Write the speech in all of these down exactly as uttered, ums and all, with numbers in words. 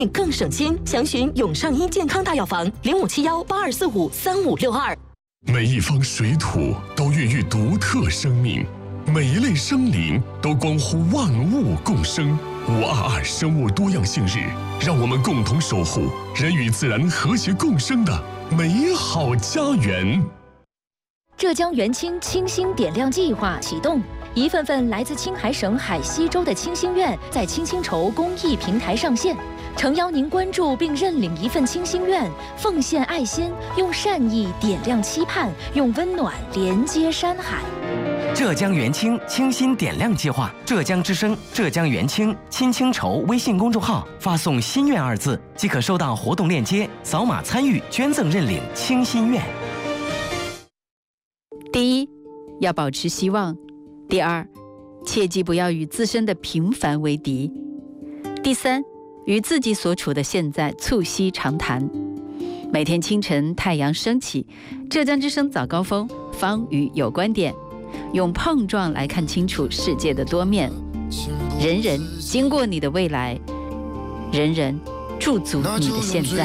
更省心，详询永上医健康大药房零五七幺八二四五三五六二。 每一方水土都孕育独特生命，每一类生灵都关乎万物共生。五二二生物多样性日，让我们共同守护人与自然和谐共生的美好家园。 浙江元清清新点亮计划启动。一份份来自青海省海西州的清心愿在青青筹公益平台上线，诚邀您关注并认领一份清心愿，奉献爱心，用善意点亮期盼，用温暖连接山海。 浙江元清清新点亮计划，浙江之声、浙江元清青青筹微信公众号发送“心愿”二字，即可收到活动链接，扫码参与捐赠认领清心愿。 第一，要保持希望。第二，切记不要与自身的平凡为敌。第三，与自己所处的现在促膝长谈。每天清晨太阳升起，浙江之声早高峰，方宇有观点，用碰撞来看清楚世界的多面。人人经过你的未来，人人驻足你的现在。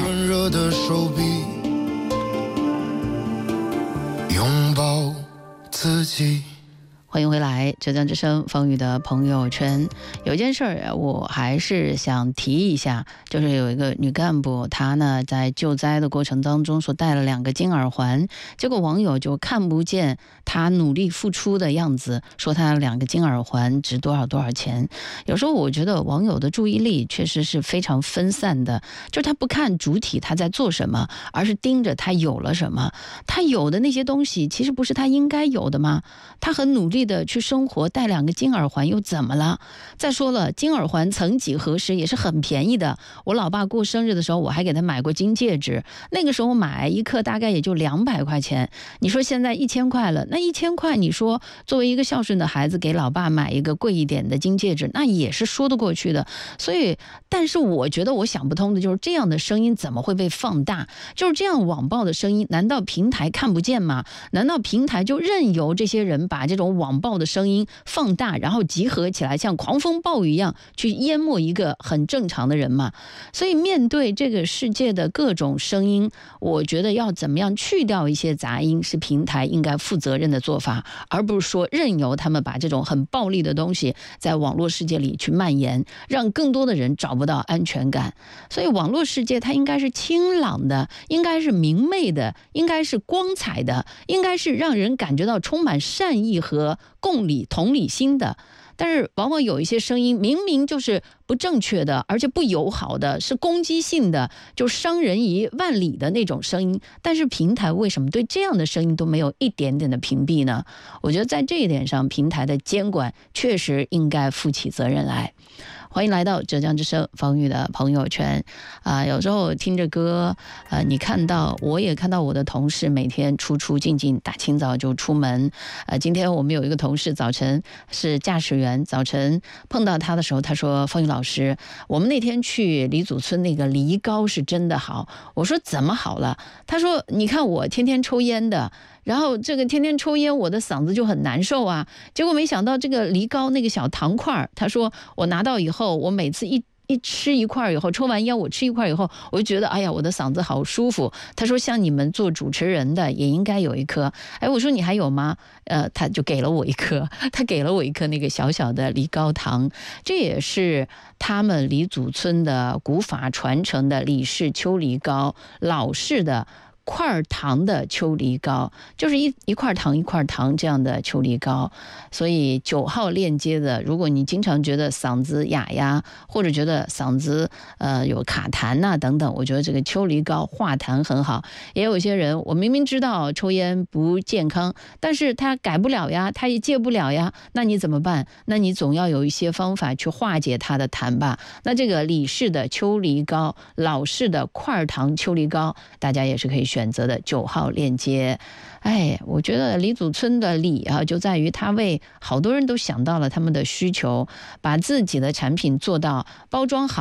拥抱自己。 欢迎回来，浙江之声方宇的朋友圈。有一件事儿，我还是想提一下，就是有一个女干部，她呢在救灾的过程当中所戴了两个金耳环，结果网友就看不见她努力付出的样子，说她两个金耳环值多少多少钱。有时候我觉得网友的注意力确实是非常分散的，就是他不看主体他在做什么，而是盯着他有了什么。他有的那些东西其实不是他应该有的吗？他很努力的去生活，戴两个金耳环又怎么了？再说了，金耳环曾几何时也是很便宜的。我老爸过生日的时候，我还给他买过金戒指，那个时候买一克大概也就两百块钱。你说现在一千块了，那一千块，你说作为一个孝顺的孩子给老爸买一个贵一点的金戒指，那也是说得过去的。所以，但是我觉得我想不通的就是这样的声音怎么会被放大？就是这样网暴的声音，难道平台看不见吗？难道平台就任由这些人把这种网暴的声音放大，然后集合起来，像狂风暴雨一样去淹没一个很正常的人嘛？所以面对这个世界的各种声音，我觉得要怎么样去掉一些杂音，是平台应该负责任的做法，而不是说任由他们把这种很暴力的东西在网络世界里去蔓延，让更多的人找不到安全感。所以网络世界它应该是清朗的，应该是明媚的，应该是光彩的，应该是让人感觉到充满善意和共理同理心的。但是往往有一些声音明明就是不正确的，而且不友好的，是攻击性的，就伤人于万里的那种声音，但是平台为什么对这样的声音都没有一点点的屏蔽呢？我觉得在这一点上，平台的监管确实应该负起责任来。欢迎来到浙江之声方宇的朋友圈啊、呃！有时候听着歌，呃，你看到，我也看到我的同事每天出出进进，大清早就出门。呃，今天我们有一个同事早晨是驾驶员，早晨碰到他的时候，他说：“方宇老师，我们那天去李祖村那个梨膏是真的好。”我说：“怎么好了？”他说：“你看我天天抽烟的。”然后这个天天抽烟，我的嗓子就很难受啊。结果没想到这个梨膏那个小糖块，他说我拿到以后，我每次一一吃一块以后，抽完烟我吃一块以后，我就觉得哎呀，我的嗓子好舒服。他说像你们做主持人的也应该有一颗。哎，我说你还有吗？呃，他就给了我一颗，他给了我一颗那个小小的梨膏糖，这也是他们李祖村的古法传承的李氏秋梨膏，老式的块糖的秋梨膏，就是一一块糖一块糖这样的秋梨膏。所以九号链接的，如果你经常觉得嗓子哑呀，或者觉得嗓子呃有卡痰呐、啊、等等，我觉得这个秋梨膏化痰很好。也有些人，我明明知道抽烟不健康，但是他改不了呀，他也戒不了呀，那你怎么办？那你总要有一些方法去化解他的痰吧。那这个李氏的秋梨膏，老式的块糖秋梨膏，大家也是可以选择的。九号链接。哎，我觉得李祖村的李啊，就在于他为好多人都想到了他们的需求，把自己的产品做到包装好，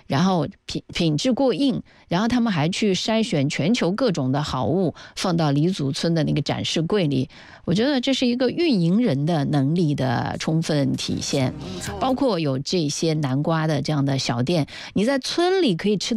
然后品品质过硬，然后他们还去筛选全球各种的好物，放到黎族村的那个展示柜里。我觉得这是一个运营人的能力的充分体现，包括有这些南瓜的这样的小店，你在村里可以吃